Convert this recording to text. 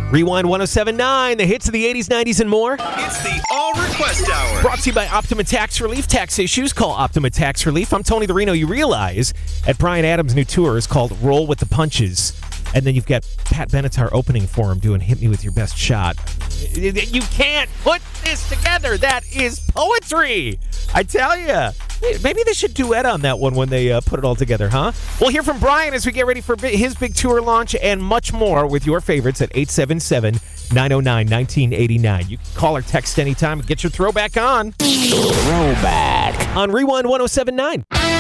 Rewind 1079, the hits of the 80s, 90s, and more. It's the All Request Hour. Brought to you by Optima Tax Relief. Tax issues, call Optima Tax Relief. I'm Tony the Reno. You realize at Bryan Adams' new tour is called Roll with the Punches. And then you've got Pat Benatar opening for him doing Hit Me With Your Best Shot. You can't put this together. That is poetry. I tell you. Maybe they should duet on that one when they put it all together, huh? We'll hear from Bryan as we get ready for his big tour launch and much more with your favorites at 877-909-1989. You can call or text anytime and get your throwback on. Throwback. On Rewind 1079.